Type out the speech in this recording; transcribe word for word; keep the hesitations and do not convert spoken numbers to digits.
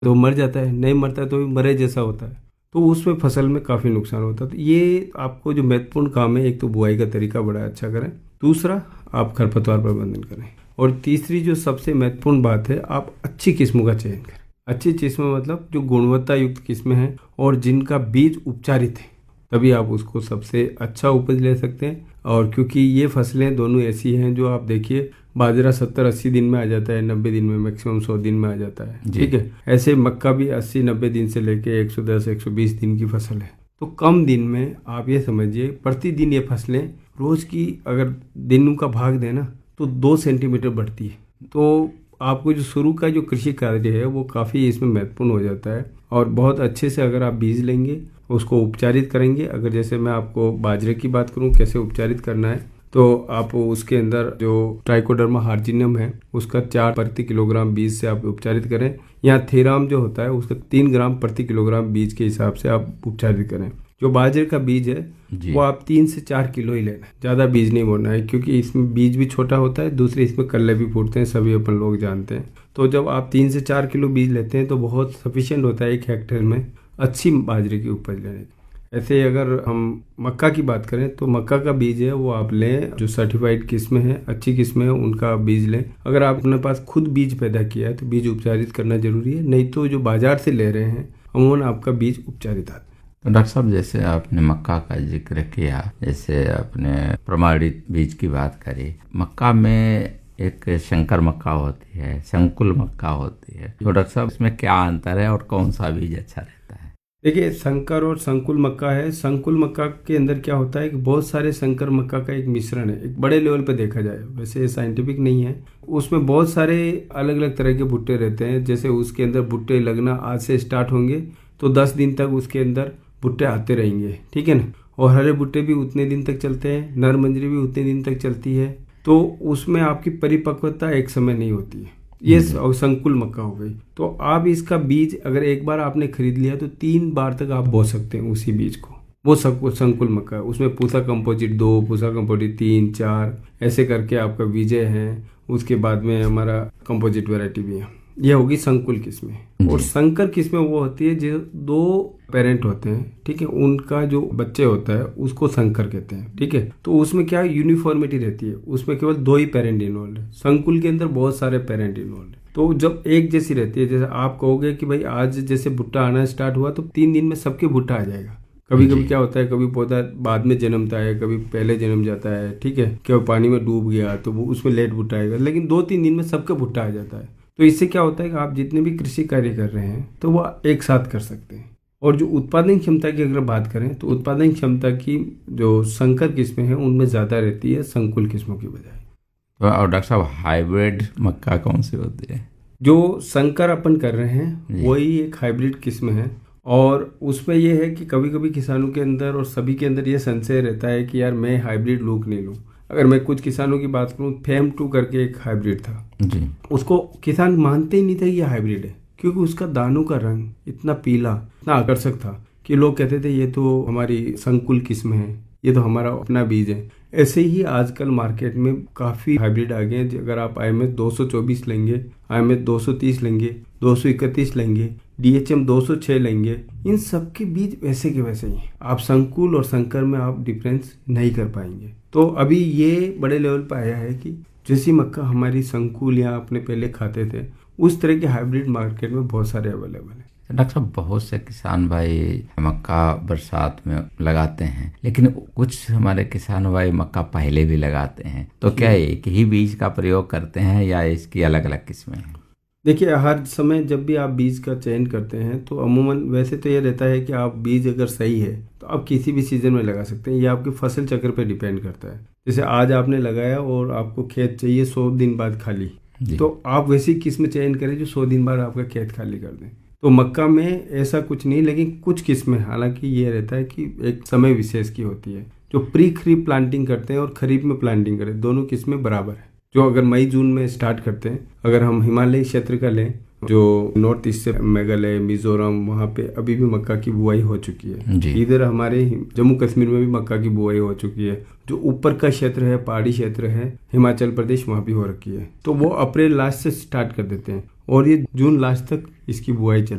तो मर जाता है, नहीं मरता है तो भी मरे जैसा होता है, तो उसमें फसल में काफ़ी नुकसान होता है। तो ये आपको जो महत्वपूर्ण काम है, एक तो बुआई का तरीका बड़ा अच्छा करें, दूसरा आप खरपतवार प्रबंधन करें, और तीसरी जो सबसे महत्वपूर्ण बात है, आप अच्छी किस्मों का चयन करें। अच्छी किस्में मतलब जो गुणवत्ता युक्त किस्में हैं और जिनका बीज उपचारित है, तभी आप उसको सबसे अच्छा उपज ले सकते हैं। और क्योंकि ये फसलें दोनों ऐसी हैं जो आप देखिए, बाजरा सत्तर अस्सी दिन में आ जाता है, नब्बे दिन में, मैक्सिमम सौ दिन में आ जाता है, ठीक है। ऐसे मक्का भी अस्सी नब्बे दिन से लेके एक सौ दस एक सौ बीस दिन की फसल है। तो कम दिन में आप ये समझिए, प्रतिदिन ये फसलें रोज की अगर दिनों का भाग दें ना, तो दो सेंटीमीटर बढ़ती है। तो आपको जो शुरू का जो कृषि कार्य है वो काफ़ी इसमें महत्वपूर्ण हो जाता है। और बहुत अच्छे से अगर आप बीज लेंगे, उसको उपचारित करेंगे, अगर जैसे मैं आपको बाजरे की बात करूं कैसे उपचारित करना है, तो आप उसके अंदर जो ट्राइकोडर्मा हार्जिनियम है उसका चार प्रति किलोग्राम बीज से आप उपचारित करें। यहाँ थेराम जो होता है उसका तीन ग्राम प्रति किलोग्राम बीज के हिसाब से आप उपचारित करें। जो बाजरे का बीज है वो आप तीन से चार किलो ही लेना है, ज़्यादा बीज नहीं बोना है, क्योंकि इसमें बीज भी छोटा होता है, दूसरे इसमें कल्ले भी फूटते हैं, सभी अपन लोग जानते हैं। तो जब आप तीन से चार किलो बीज लेते हैं तो बहुत सफिशिएंट होता है एक हेक्टेयर में अच्छी बाजरे की उपज लेने की। ऐसे अगर हम मक्का की बात करें तो मक्का का बीज है वो आप लें, जो सर्टिफाइड किस्में हैं, अच्छी किस्में हैं, उनका बीज लें। अगर आप अपने पास खुद बीज पैदा किया है तो बीज उपचारित करना जरूरी है, नहीं तो जो बाजार से ले रहे हैं अमूमन आपका बीज उपचारित आता है। तो डॉक्टर साहब, जैसे आपने मक्का का जिक्र किया, जैसे आपने प्रमाणित बीज की बात करी, मक्का में एक शंकर मक्का होती है, संकुल मक्का होती है, तो डॉक्टर साहब इसमें क्या अंतर है और कौन सा बीज अच्छा रहता है? देखिए, संकर और संकुल मक्का है। संकुल मक्का के अंदर क्या होता है कि बहुत सारे संकर मक्का का एक मिश्रण है, एक बड़े लेवल पे देखा जाए, वैसे साइंटिफिक नहीं है, उसमें बहुत सारे अलग अलग तरह के भुट्टे रहते हैं। जैसे उसके अंदर भुट्टे लगना आज से स्टार्ट होंगे तो दस दिन तक उसके अंदर भुट्टे आते रहेंगे, ठीक है ना। और हरे भुट्टे भी उतने दिन तक चलते हैं, नर मंजरी भी उतने दिन तक चलती है। तो उसमें आपकी परिपक्वता एक समय नहीं होती है। ये संकुल मक्का हो गई। तो आप इसका बीज अगर एक बार आपने खरीद लिया तो तीन बार तक आप बो सकते हैं उसी बीज को। वो संकुल मक्का है, उसमें पूसा कंपोजिट दो, पूसा कंपोजिट तीन, चार, ऐसे करके आपका विजय है। उसके बाद में हमारा कंपोजिट वैरायटी भी है। यह होगी संकुल किस्में। और संकर किस्में वो होती है जो दो पेरेंट होते हैं, ठीक है, उनका जो बच्चे होता है उसको संकर कहते हैं, ठीक है। तो उसमें क्या यूनिफॉर्मिटी रहती है, उसमें केवल दो ही पेरेंट इन्वॉल्व है। संकुल के अंदर बहुत सारे पेरेंट इन्वॉल्व है। तो जब एक जैसी रहती है, जैसे आप कहोगे कि भाई आज जैसे भुट्टा आना स्टार्ट हुआ तो तीन दिन में सबके भुट्टा आ जाएगा। कभी कभी क्या होता है, कभी पौधा बाद में जन्मता है, कभी पहले जन्म जाता है, ठीक है, क्या पानी में डूब गया तो वो उसमें लेट भुट्टा आएगा, लेकिन दो तीन दिन में सबका भुट्टा आ जाता है। तो इससे क्या होता है कि आप जितने भी कृषि कार्य कर रहे हैं तो वो एक साथ कर सकते हैं। और जो उत्पादन क्षमता की अगर बात करें तो उत्पादन क्षमता की जो संकर किस्में हैं उनमें ज़्यादा रहती है संकुल किस्मों की बजाय। तो और डॉक्टर साहब, हाइब्रिड मक्का कौन सी होती है? जो संकर अपन कर रहे हैं वही एक हाइब्रिड किस्म है। और उसमें यह है कि कभी कभी किसानों के अंदर और सभी के अंदर यह संशय रहता है कि यार मैं हाइब्रिड लूँ नहीं लूँ। अगर मैं कुछ किसानों की बात करूँ, फेम टू करके एक हाइब्रिड था जी, उसको किसान मानते ही नहीं थे ये हाइब्रिड है, क्योंकि उसका दानों का रंग इतना पीला, इतना आकर्षक था कि लोग कहते थे ये तो हमारी संकुल किस्म है, ये तो हमारा अपना बीज है। ऐसे ही आजकल मार्केट में काफ़ी हाइब्रिड आ गए हैं। अगर आप आई एम एस दो सौ चौबीस लेंगे, आई एम एस दो सौ तीस लेंगे, दो सौ इकतीस लेंगे, डी एच एम दो सौ छह लेंगे, इन सब के बीज वैसे के वैसे ही हैं। आप संकुल और संकर में आप डिफरेंस नहीं कर पाएंगे। तो अभी ये बड़े लेवल पर आया है कि जैसी मक्का हमारी संकुल या अपने पहले खाते थे, उस तरह के हाइब्रिड मार्केट में बहुत सारे अवेलेबल है। डॉक्टर साहब, बहुत से किसान भाई मक्का बरसात में लगाते हैं, लेकिन कुछ हमारे किसान भाई मक्का पहले भी लगाते हैं, तो क्या एक ही बीज का प्रयोग करते हैं या इसकी अलग अलग किस्में हैं? देखिए, हर समय जब भी आप बीज का चयन करते हैं तो अमूमन वैसे तो ये रहता है कि आप बीज अगर सही है तो आप किसी भी सीजन में लगा सकते हैं। ये आपके फसल चक्र पे डिपेंड करता है। जैसे आज आपने लगाया और आपको खेत चाहिए सौ दिन बाद खाली, तो आप वैसी किस्म चयन करें जो सौ दिन बाद आपका खेत खाली कर दें। तो मक्का में ऐसा कुछ नहीं, लेकिन कुछ किस्में हालांकि ये रहता है कि एक समय विशेष की होती है। जो प्री खरीफ प्लांटिंग करते हैं और खरीफ में प्लांटिंग करें, दोनों किस्में बराबर है। जो अगर मई जून में स्टार्ट करते हैं, अगर हम हिमालय क्षेत्र का लें, जो नॉर्थ ईस्ट से मेघालय, मिजोरम, वहाँ पे अभी भी मक्का की बुआई हो चुकी है। इधर हमारे जम्मू कश्मीर में भी मक्का की बुआई हो चुकी है। जो ऊपर का क्षेत्र है, पहाड़ी क्षेत्र है, हिमाचल प्रदेश, वहाँ भी हो रखी है। तो वो अप्रैल लास्ट से स्टार्ट कर देते हैं और ये जून लास्ट तक इसकी बुआई चल